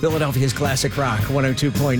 Philadelphia's Classic Rock, 102.9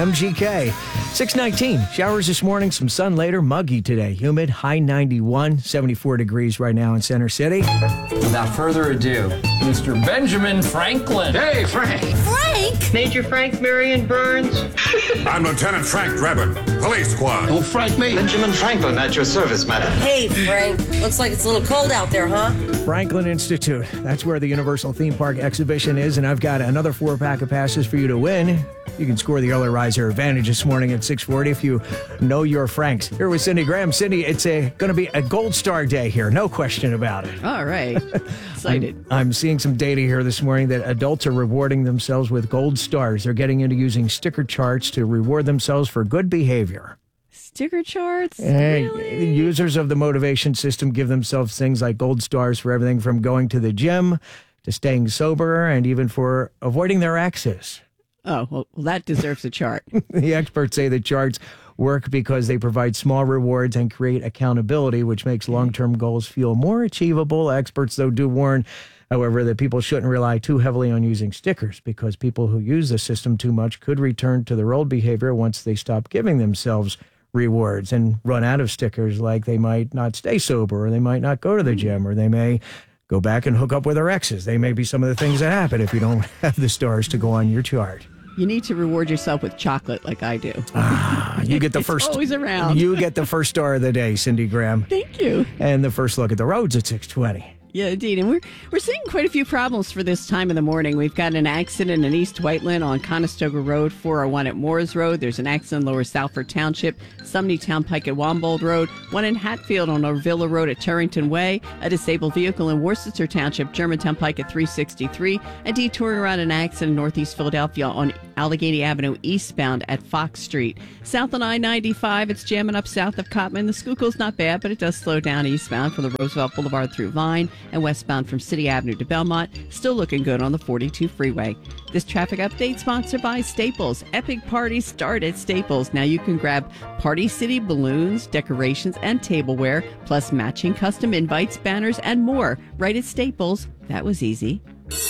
MGK. 619. Showers this morning, some sun later, muggy today. Humid, high 91, 74 degrees right now in Center City. Without further ado, Mr. Benjamin Franklin. Hey, Frank. Frank? Major Frank Marion Burns. I'm Lieutenant Frank Drebin, Police Squad. Don't Frank me. Benjamin Franklin at your service, madam. Hey, Frank. Looks like it's a little cold out there, huh? Franklin Institute. That's where the Universal Theme Park exhibition is, and I've got another 4-pack of passes for you to win. You can score the early riser advantage this morning at 6:40 if you know your Franks. Here with Cindy Graham. Cindy, it's going to be a Gold Star day here. No question about it. All right. Excited. I'm seeing some data here this morning that adults are rewarding themselves with gold stars. They're getting into using sticker charts to reward themselves for good behavior. Sticker charts? Really? Users of the motivation system give themselves things like gold stars for everything from going to the gym to staying sober and even for avoiding their exes. Oh, well, that deserves a chart. The experts say the charts work because they provide small rewards and create accountability, which makes long-term goals feel more achievable. Experts, though, do warn, however, that people shouldn't rely too heavily on using stickers because people who use the system too much could return to their old behavior once they stop giving themselves rewards and run out of stickers, like they might not stay sober or they might not go to the gym or they may go back and hook up with their exes. They may be some of the things that happen if you don't have the stars to go on your chart. You need to reward yourself with chocolate like I do. You get the It's first. always around. You get the first star of the day, Cindy Graham. Thank you. And the first look at the roads at 6:20. Yeah, indeed. And we're seeing quite a few problems for this time of the morning. We've got an accident in East Whiteland on Conestoga Road, 401 at Moores Road. There's an accident in Lower Salford Township, Sumney Town Pike at Wambold Road, one in Hatfield on Orvilla Road at Turrington Way, a disabled vehicle in Worcester Township, Germantown Pike at 363, and detouring around an accident in Northeast Philadelphia on Allegheny Avenue eastbound at Fox Street. South on I-95, it's jamming up south of Cottman. The Schuylkill's not bad, but it does slow down eastbound from the Roosevelt Boulevard through Vine and westbound from City Avenue to Belmont. Still looking good on the 42 freeway. This traffic update sponsored by Staples. Epic parties start at Staples. Now you can grab Party City balloons, decorations, and tableware, plus matching custom invites, banners, and more. Right at Staples. That was easy.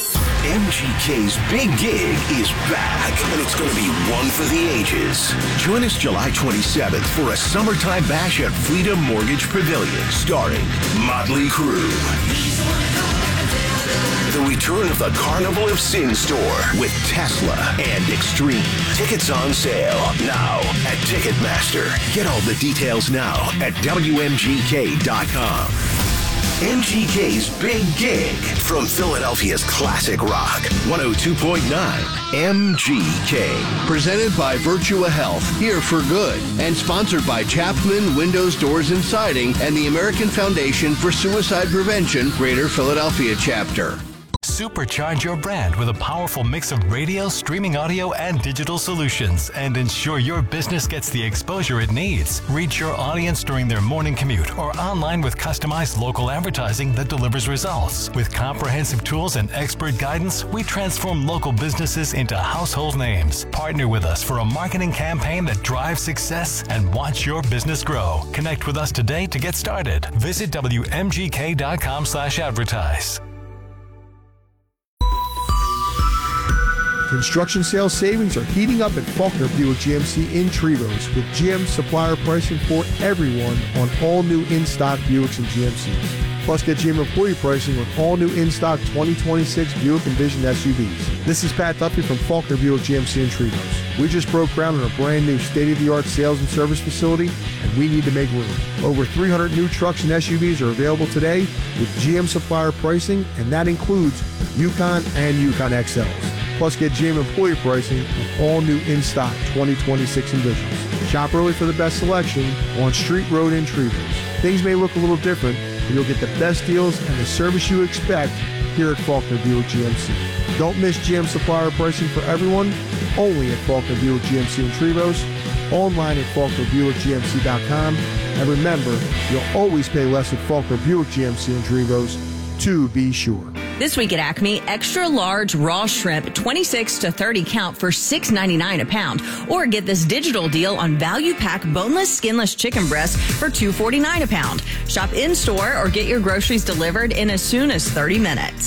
MGK's Big Gig is back, and it's going to be one for the ages. Join us July 27th for a summertime bash at Freedom Mortgage Pavilion, starring Motley Crue. The return of the Carnival of Sin store with Tesla and Extreme. Tickets on sale now at Ticketmaster. Get all the details now at WMGK.com. MGK's Big Gig from Philadelphia's Classic Rock, 102.9 MGK. Presented by Virtua Health, here for good. And sponsored by Chapman Windows, Doors, and Siding and the American Foundation for Suicide Prevention, Greater Philadelphia Chapter. Supercharge your brand with a powerful mix of radio, streaming audio, and digital solutions, and ensure your business gets the exposure it needs. Reach your audience during their morning commute or online with customized local advertising that delivers results. With comprehensive tools and expert guidance, we transform local businesses into household names. Partner with us for a marketing campaign that drives success and watch your business grow. Connect with us today to get started. Visit WMGK.com/advertise. Construction sales savings are heating up at Faulkner Buick GMC in Trevose with GM supplier pricing for everyone on all new in-stock Buicks and GMCs. Plus, get GM employee pricing with all new in-stock 2026 Buick Envision SUVs. This is Pat Duffy from Faulkner Buick GMC in Trevose. We just broke ground on a brand new state-of-the-art sales and service facility, and we need to make room. Over 300 new trucks and SUVs are available today with GM supplier pricing, and that includes Yukon and Yukon XLs. Plus, get GM employee pricing on all new in-stock 2026 Envisions. Shop early for the best selection on Street Road in Trevose. Things may look a little different, but you'll get the best deals and the service you expect here at Faulkner Buick GMC. Don't miss GM supplier pricing for everyone, only at Faulkner Buick GMC in Trevose, online at FaulknerBuickGMC.com, and remember, you'll always pay less at Faulkner Buick GMC in Trevose, to be sure. This week at Acme, extra large raw shrimp, 26 to 30 count for $6.99 a pound. Or get this digital deal on value pack boneless, skinless chicken breasts for $2.49 a pound. Shop in store or get your groceries delivered in as soon as 30 minutes.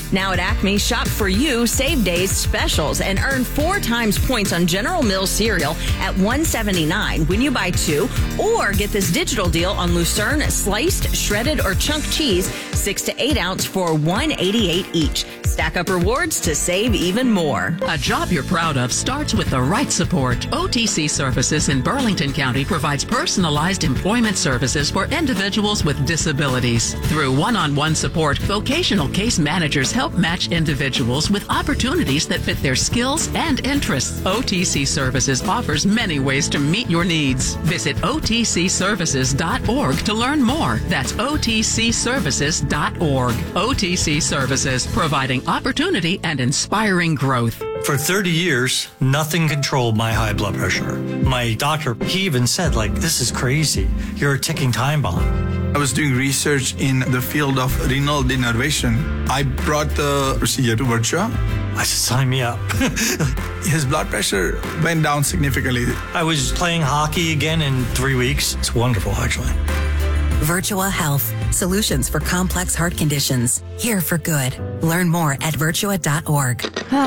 Now at Acme, shop for you Save Days specials and earn 4 times points on General Mills cereal at $1.79 when you buy 2, or get this digital deal on Lucerne sliced, shredded, or chunk cheese, 6 to 8 ounce for $1.88 each. Stack up rewards to save even more. A job you're proud of starts with the right support. OTC Services in Burlington County provides personalized employment services for individuals with disabilities. Through one-on-one support, vocational case managers help match individuals with opportunities that fit their skills and interests. OTC Services offers many ways to meet your needs. Visit otcservices.org to learn more. That's otcservices.org. OTC Services, providing opportunity and inspiring growth. For 30 years, nothing controlled my high blood pressure. My doctor, he even said, this is crazy. You're a ticking time bomb. I was doing research in the field of renal denervation. I brought the procedure to Virtua. I said, sign me up. His blood pressure went down significantly. I was playing hockey again in 3 weeks. It's wonderful, actually. Virtua Health. Solutions for complex heart conditions. Here for good. Learn more at virtua.org.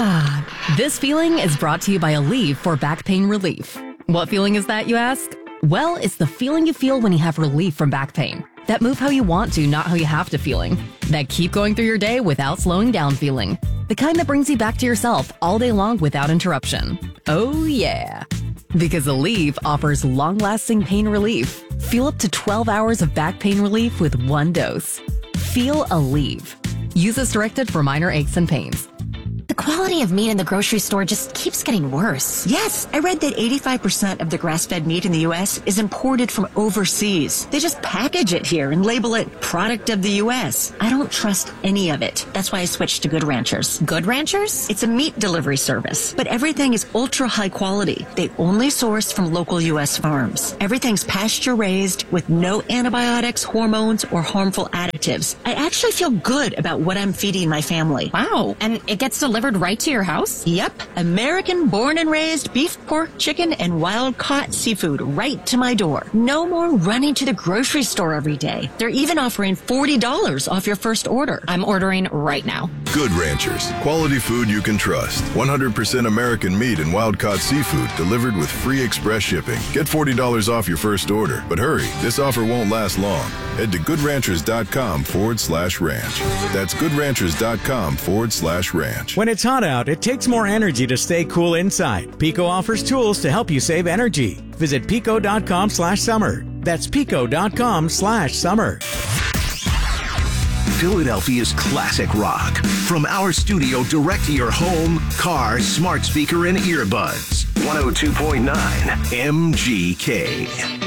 This feeling is brought to you by Aleve for back pain relief. What feeling is that, you ask? Well, it's the feeling you feel when you have relief from back pain. That move how you want to, not how you have to feeling. That keep going through your day without slowing down feeling. The kind that brings you back to yourself all day long without interruption. Oh, yeah. Because Aleve offers long-lasting pain relief. Feel up to 12 hours of back pain relief with 1 dose. Feel Aleve. Use as directed for minor aches and pains. The quality of meat in the grocery store just keeps getting worse. Yes, I read that 85% of the grass-fed meat in the U.S. is imported from overseas. They just package it here and label it product of the U.S. I don't trust any of it. That's why I switched to Good Ranchers. Good Ranchers? It's a meat delivery service, but everything is ultra high quality. They only source from local U.S. farms. Everything's pasture-raised with no antibiotics, hormones, or harmful additives. I actually feel good about what I'm feeding my family. Wow, and it gets delivered right to your house? Yep. American born and raised beef, pork, chicken, and wild caught seafood right to my door. No more running to the grocery store every day. They're even offering $40 off your first order. I'm ordering right now. Good Ranchers. Quality food you can trust. 100% American meat and wild caught seafood delivered with free express shipping. Get $40 off your first order. But hurry, this offer won't last long. Head to goodranchers.com/ranch. That's goodranchers.com/ranch. When it's hot out, it takes more energy to stay cool inside. Pico offers tools to help you save energy. Visit pico.com/summer. That's pico.com/summer. Philadelphia's classic rock. From our studio direct to your home, car, smart speaker, and earbuds. 102.9 MGK.